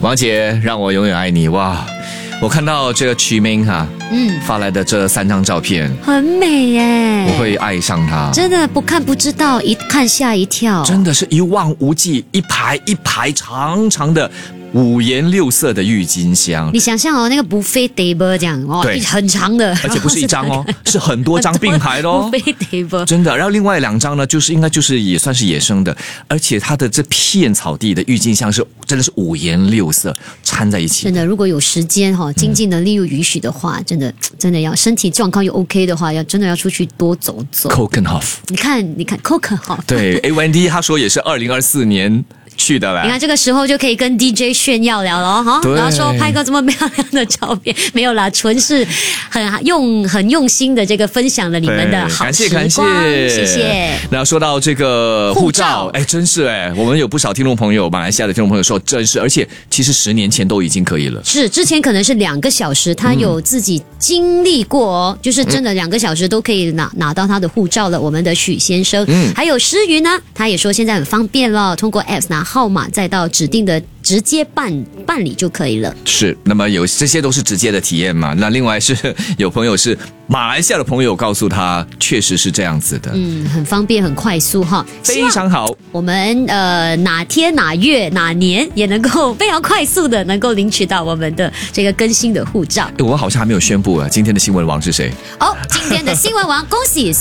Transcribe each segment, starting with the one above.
王姐让我永远爱你。哇，我看到这个曲明发来的这3张照片， 很美耶， 我会爱上他。 真的不看不知道，一看吓一跳， 真的是一望无际，一排一排长长的5颜6色的郁金香。 你想象那个 buffet table 这样对， 很长的， 而且不是一张是很多张并排的 buffet table 真的。然后另外2张呢，应该也算是野生的，而且它的这片草地的郁金香真的是5颜6色掺在一起。 真的，如果有时间经济能力又允许的话，真的要身体状况又 OK 的话，真的要出去多走走。 Kockenhof， 你看 Kockenhof， 对，Wendy 他说也是2024年去的了。 你看这个时候就可以跟 DJ 炫耀了哈，然后说拍个这么漂亮的照片，没有啦，纯是很用心的这个分享了你们的好时光，谢谢。 那说到这个护照，真是我们有不少听众朋友，马来西亚的听众朋友说真是，而且其实10年前都已经可以了。 是之前可能是2个小时，他有自己经历过就是真的2个小时都可以拿到他的护照了。我们的许先生，还有诗云呢，他也说现在很方便了，通过 Apps 拿号码再到指定的直接办理就可以了。是， 那么这些都是直接的体验嘛。那另外是有朋友是马来西亚的朋友告诉他，确实是这样子的。 很方便很快速哈， 非常好。 我们哪天哪月哪年也能够非常快速的能够领取到我们的这个更新的护照。 我们好像还没有宣布今天的新闻王是谁。 今天的新闻王恭喜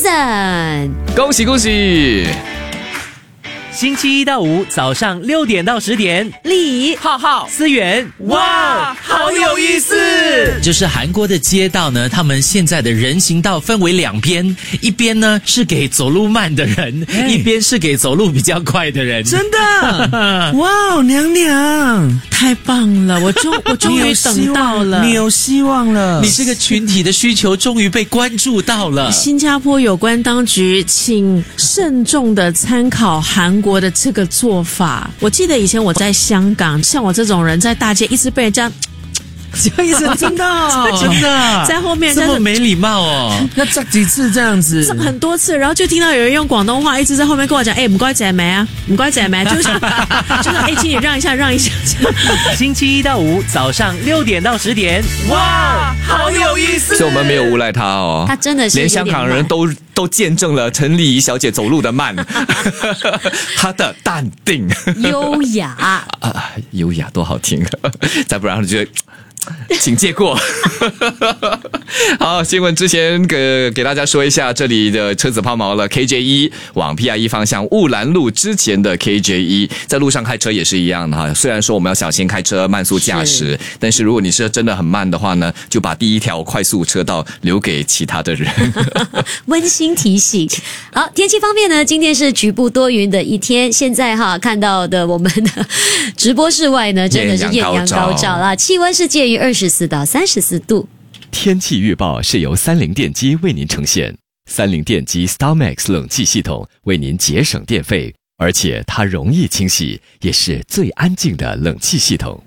Susan， 恭喜恭喜。 星期1到5早上6点到10点， 李浩浩、思源，哇，好有意思！ 就是韩国的街道呢，他们现在的人行道分为2边，一边呢是给走路慢的人，一边是给走路比较快的人。 真的，哇，娘娘，太棒了！我终于等到了，你有希望了。 你这个群体的需求终于被关注到了。 新加坡有关当局请慎重的参考韩国的这个做法。我记得以前我在香港，像我这种人在大街一直被人家就一直真的在后面这么没礼貌哦， 要这几次这样子，很多次，然后就听到有人用广东话一直在后面跟我讲，唔該姐妹啊，唔該姐妹，就是请你让一下。 星期1到5早上6点到10点，哇，好有意思！ 所以我们没有诬赖他他真的是连香港人都见证了陈丽仪小姐走路的慢，她的淡定、 优雅优雅多好听，再不然就觉得。请借过。好，新闻之前给大家说一下，这里的车子抛锚了 KJ1 往 PIE 方向雾兰路之前的 KJ1， 在路上开车也是一样的哈。虽然说我们要小心开车，慢速驾驶，但是如果你是真的很慢的话呢，就把第一条快速车道留给其他的人。 温馨提醒。好，天气方面呢，今天是局部多云的一天。现在看到的我们的直播室外呢，真的是艳阳高照啦，气温是介于24到34度。 天气预报是由30电机为您呈现。30电机 StarMax 冷气系统为您节省电费，而且它容易清洗，也是最安静的冷气系统。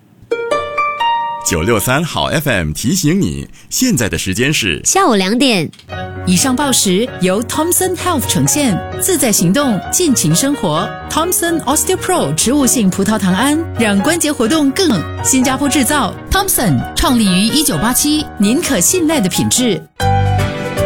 963好 FM 提醒你，现在的时间是下午2点。 以上报时由 Thomson Health 呈现，自在行动，尽情生活。Thomson OsteoPro 植物性葡萄糖胺，让关节活动更新加坡制造。Thomson 创立于1987，您可信赖的品质。